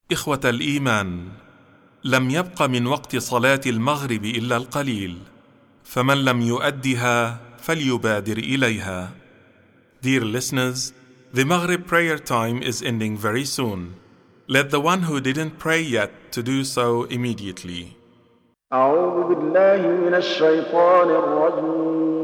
إخوة الإيمان، لم يبق من وقت صلاة المغرب إلا القليل، فمن لم يؤدها فليبادر إليها. Dear listeners, the Maghrib prayer time is ending very soon. Let the one who didn't pray yet to do so immediately. أعوذ بالله من الشيطان الرجيم.